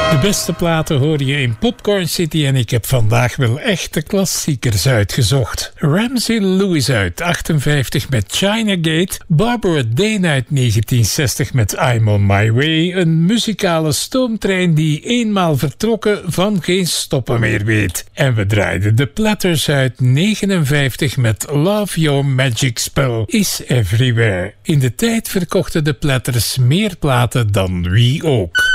De beste platen hoor je in Popcorn City en ik heb vandaag wel echte klassiekers uitgezocht. Ramsey Lewis uit 58 met China Gate, Barbara Dane uit 1960 met I'm on my way, een muzikale stoomtrein die eenmaal vertrokken van geen stoppen meer weet. En we draaiden de Platters uit 59 met Love Your Magic Spell is Everywhere. In de tijd verkochten de Platters meer platen dan wie ook.